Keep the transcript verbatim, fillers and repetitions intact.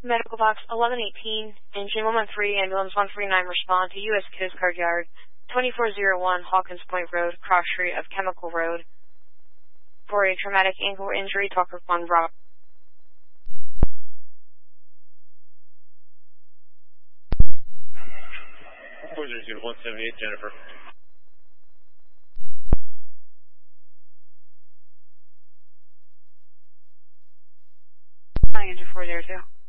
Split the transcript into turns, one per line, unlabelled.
Medical Box eleven eighteen, Engine one one three, Ambulance one three nine, respond to U S Coast Guard Yard, twenty-four oh one Hawkins Point Road, cross street of Chemical Road, for a traumatic ankle injury. Talk with one Rob.
four zero two one seven eight, Jennifer.
Hi, Engine four zero two.